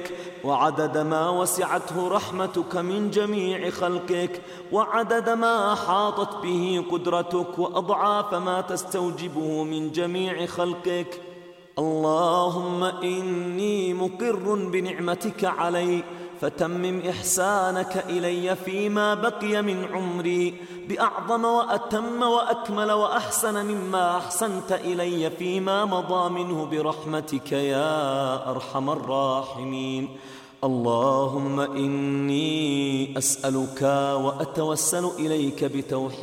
وعدد ما وسعته رحمتك من جميع خلقك، وعدد ما أحاطت به قدرتك، وأضعاف ما تستوجبه من جميع خلقك. اللهم إني مقر بنعمتك علي، فتمم إحسانك إلي فيما بقي من عمري بأعظم وأتم وأكمل وأحسن مما أحسنت إلي فيما مضى منه برحمتك يا أرحم الراحمين. اللهم إني أسألك وأتوسل إليك بتوحيدك